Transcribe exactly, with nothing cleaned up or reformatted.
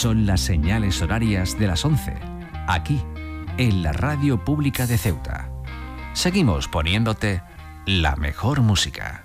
Son las señales horarias de las once, aquí, en la Radio Pública de Ceuta. Seguimos poniéndote la mejor música.